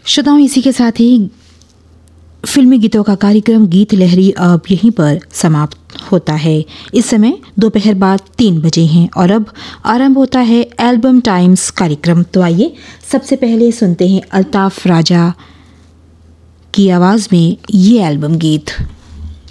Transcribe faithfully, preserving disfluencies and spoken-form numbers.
श्रोताओं, इसी के साथ ही फिल्मी गीतों का कार्यक्रम गीत लहरी अब यहीं पर समाप्त होता है। इस समय दोपहर बाद तीन बजे हैं और अब आरंभ होता है एल्बम टाइम्स कार्यक्रम। तो आइए सबसे पहले सुनते हैं अल्ताफ राजा की आवाज़ में ये एल्बम गीत।